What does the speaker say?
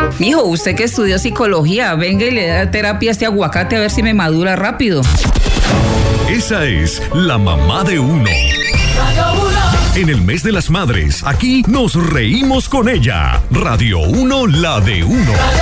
Mijo, usted que estudió psicología, venga y le da terapia a este aguacate a ver si me madura rápido. Esa es la mamá de uno. En el mes de las madres, aquí nos reímos con ella. Radio 1, la de uno.